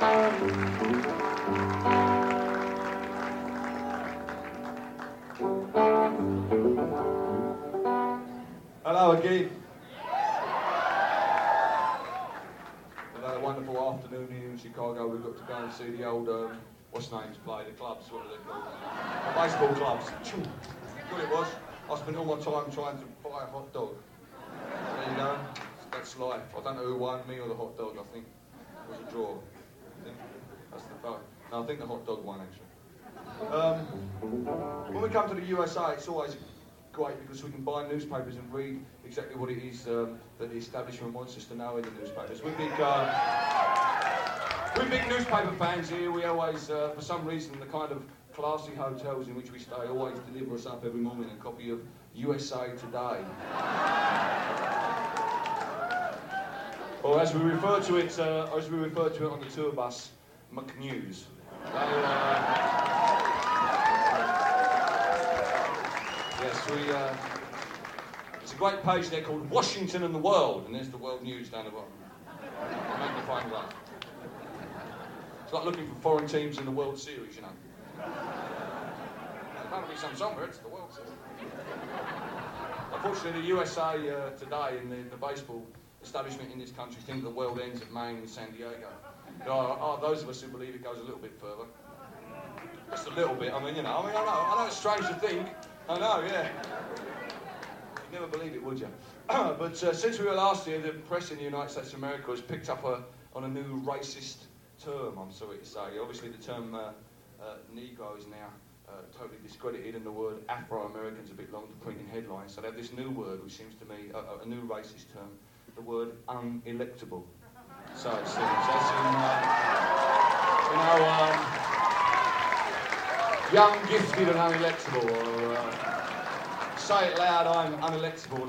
Hello again. We've had a wonderful afternoon here in Chicago. We've got to go and see the old, what's names play, the clubs, what are they called? The baseball clubs. What it was, I spent all my time trying to buy a hot dog. There you go, that's life. I don't know who won, me or the hot dog, I think it was a draw. I think that's the vote. No, I think the hot dog won actually. When we come to the USA, it's always great because we can buy newspapers and read exactly what it is that the establishment wants us to know in the newspapers. We're big newspaper fans here. We always, for some reason, the kind of classy hotels in which we stay always deliver us up every morning a copy of USA Today. Or as we refer to it on the tour bus, McNews. Yes, it's a great page there called Washington and the World, and there's the world news down the bottom. Magnifying glass. It's like looking for foreign teams in the World Series, you know. There's bound to be some somewhere, it's the World Series. Unfortunately, the USA Today and the baseball establishment in this country think the world ends at Maine and San Diego. You know, those of us who believe it goes a little bit further. Just a little bit, I know it's strange to think. I know, yeah. You'd never believe it, would you? But since we were last here, the press in the United States of America has picked up on a new racist term, I'm sorry to say. Obviously, the term Negro is now totally discredited, and the word Afro-American's a bit long to print in headlines. So they have this new word, which seems to me a new racist term, the word unelectable. So it seems, as in, young, gifted and unelectable, or say it loud, I'm unelectable.